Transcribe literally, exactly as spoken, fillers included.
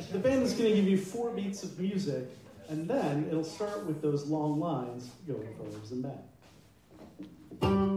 the band is going to give you four beats of music, and then it'll start with those long lines going forwards and back.